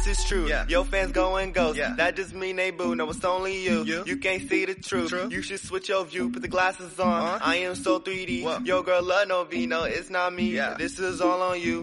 this is true. Yeah. Your fans go and ghost. Yeah. That just mean they boo. No, it's only you. You can't see the truth. True. You should switch your view. Put the glasses on. I am so 3D. Whoa. Your girl love no V. No, it's not me. Yeah. This is all on you.